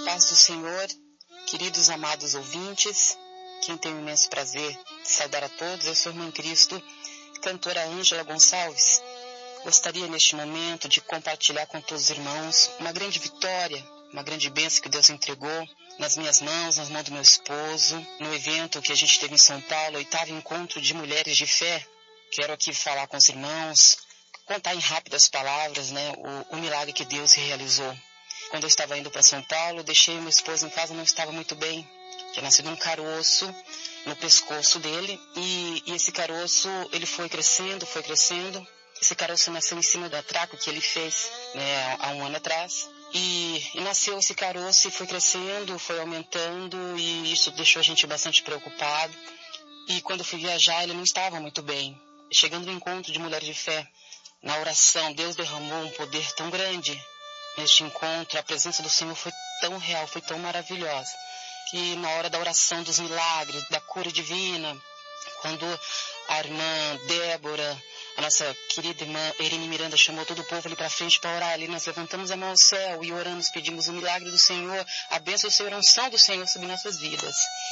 paz do Senhor, queridos amados ouvintes, quem tem o imenso prazer de saudar a todos, eu sou a irmã em Cristo, cantora Ângela Gonçalves. Gostaria neste momento de compartilhar com todos os irmãos uma grande vitória, uma grande bênção que Deus entregou nas minhas mãos, nas mãos do meu esposo, no evento que a gente teve em São Paulo, 8º Encontro de Mulheres de Fé. Quero aqui falar com os irmãos, contar em rápidas palavras, o milagre que Deus realizou. Quando eu estava indo para São Paulo, deixei o meu esposo em casa, não estava muito bem. Tinha nascido um caroço no pescoço dele e esse caroço ele foi crescendo. Esse caroço nasceu em cima da traco que ele fez há um ano atrás. E nasceu esse caroço e foi crescendo, foi aumentando e isso deixou a gente bastante preocupado. E quando eu fui viajar, ele não estava muito bem. Chegando no encontro de mulheres de fé, na oração, Deus derramou um poder tão grande. Neste encontro, a presença do Senhor foi tão real, foi tão maravilhosa, que na hora da oração dos milagres, da cura divina, quando a irmã Débora, a nossa querida irmã Irene Miranda chamou todo o povo ali para frente para orar, ali nós levantamos a mão ao céu e oramos, pedimos o milagre do Senhor, a bênção do Senhor, a unção do Senhor sobre nossas vidas.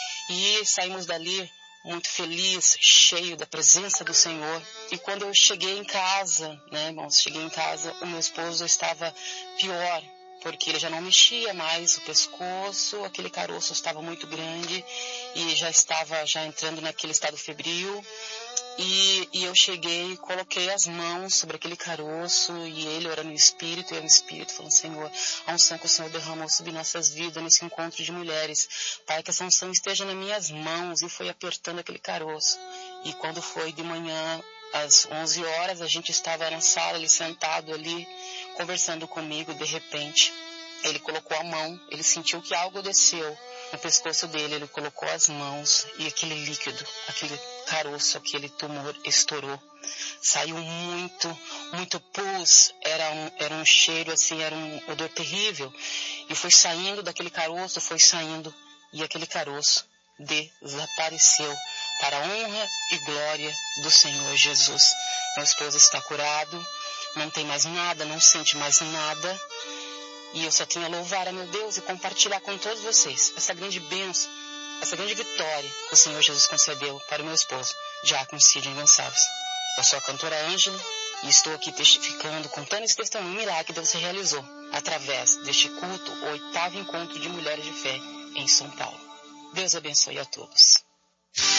E saímos dali muito feliz, cheio da presença do Senhor. E quando eu cheguei em casa, irmãos, o meu esposo estava pior, porque ele já não mexia mais o pescoço, aquele caroço estava muito grande e já estava entrando naquele estado febril. E eu cheguei, coloquei as mãos sobre aquele caroço e ele orando no Espírito, e eu no Espírito, falando: Senhor, a unção que o Senhor derramou sobre nossas vidas nesse encontro de mulheres, Pai, que essa unção esteja nas minhas mãos, e foi apertando aquele caroço. E quando foi de manhã, às 11 horas, a gente estava na sala, ele sentado ali, conversando comigo, de repente, ele colocou a mão, ele sentiu que algo desceu no pescoço dele, ele colocou as mãos e aquele líquido, aquele caroço, aquele tumor estourou. Saiu muito pus, era um cheiro assim, era um odor terrível. E foi saindo daquele caroço, e aquele caroço desapareceu para a honra e glória do Senhor Jesus. Meu esposo está curado, não tem mais nada, não sente mais nada. E eu só tenho a louvar a meu Deus e compartilhar com todos vocês essa grande bênção, essa grande vitória que o Senhor Jesus concedeu para o meu esposo, Diácono Sidney Gonçalves. Eu sou a cantora Ângela e estou aqui testificando, contando esse testemunho, um milagre que Deus realizou através deste culto, o 8º Encontro de Mulheres de Fé em São Paulo. Deus abençoe a todos.